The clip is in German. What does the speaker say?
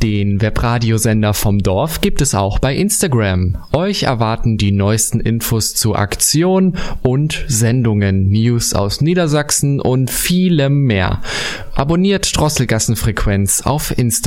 Den Webradiosender vom Dorf gibt es auch bei Instagram. Euch erwarten die neuesten Infos zu Aktionen und Sendungen, News aus Niedersachsen und vielem mehr. Abonniert Drosselgassenfrequenz auf Instagram.